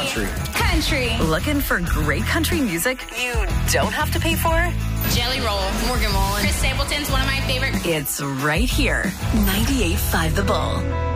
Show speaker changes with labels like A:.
A: Country.
B: Country.
C: Looking for great country music you don't have to pay for?
B: Jelly Roll. Morgan Wallen. Chris Stapleton's one of my favorite.
C: It's right here. 98.5 The Bull.